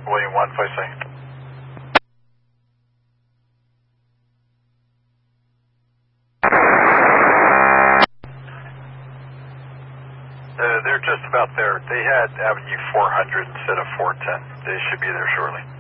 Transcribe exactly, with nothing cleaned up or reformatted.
William one, five second. Uh, they're just about there. They had Avenue four hundred instead of four ten. They should be there shortly.